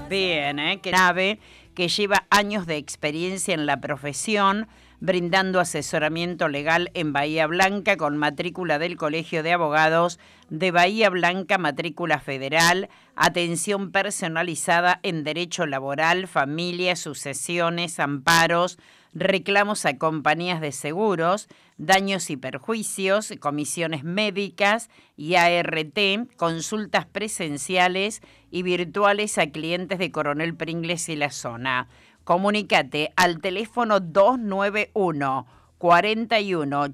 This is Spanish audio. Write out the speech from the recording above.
Bien, que nave que lleva años de experiencia en la profesión, brindando asesoramiento legal en Bahía Blanca con matrícula del Colegio de Abogados de Bahía Blanca, matrícula federal, atención personalizada en derecho laboral, familia, sucesiones, amparos, reclamos a compañías de seguros, daños y perjuicios, comisiones médicas y ART, consultas presenciales y virtuales a clientes de Coronel Pringles y la zona. Comunícate al teléfono 291 41